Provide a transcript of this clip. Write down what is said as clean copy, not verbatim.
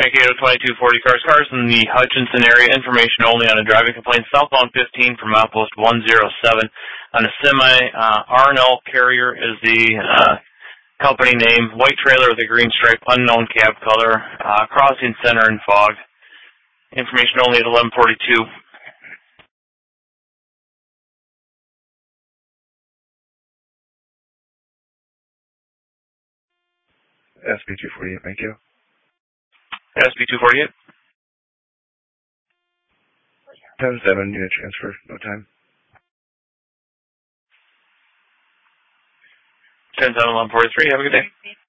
Mankato 2240 cars in the Hutchinson area. Information only on a driving complaint. Southbound 15 from outpost 107 on a semi. Arnell Carrier is the company name. White trailer with a green stripe, unknown cab color. Crossing center in fog. Information only at 1142. SB 248, thank you. SB 248. 10-7, unit transfer, no time. 10-7, 1143, have a good day.